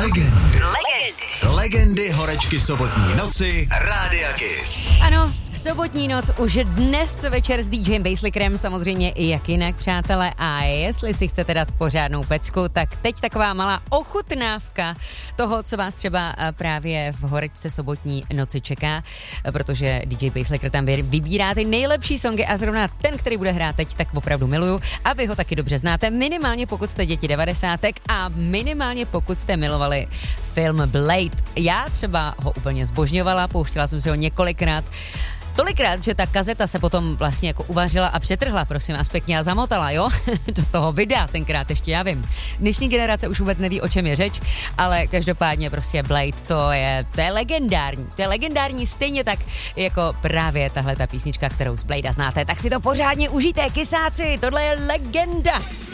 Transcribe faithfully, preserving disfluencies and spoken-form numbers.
Legendy. Legendy. Legendy horečky sobotní noci Rádia Kiss. Ano, sobotní noc už dnes večer s DJem Basslickerem, samozřejmě i jak jinak, přátelé. A jestli si chcete dát pořádnou pecku, tak teď taková malá ochutnávka toho, co vás třeba právě v horečce sobotní noci čeká, protože D J Basslicker tam vybírá ty nejlepší songy a zrovna ten, který bude hrát teď, tak opravdu miluju. A vy ho taky dobře znáte, minimálně pokud jste děti devadesátek a minimálně pokud jste milovali film Blade. Já třeba ho úplně zbožňovala, pouštěla jsem si ho několikrát. Tolikrát, že ta kazeta se potom vlastně jako uvařila a přetrhla, prosím vás pěkně, a zamotala, jo? Do toho videa tenkrát ještě, já vím. Dnešní generace už vůbec neví, o čem je řeč, ale každopádně prostě Blade, to je, to je legendární. To je legendární stejně tak, jako právě tahle ta písnička, kterou z Bladea znáte. Tak si to pořádně užijte, kysáci, tohle je legenda.